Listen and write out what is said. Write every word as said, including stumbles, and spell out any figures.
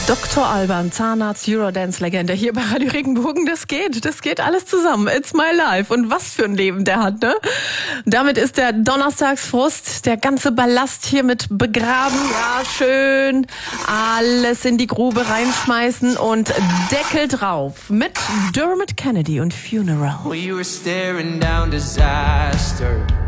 Doktor Alban, Zahnarzt, Eurodance-Legende hier bei Radio Regenbogen. Das geht, das geht alles zusammen. It's my life. Und was für ein Leben der hat, ne? Damit ist der Donnerstagsfrust, der ganze Ballast hiermit begraben. Ja, schön alles in die Grube reinschmeißen und Deckel drauf mit Dermot Kennedy und Funeral. We were staring down disaster.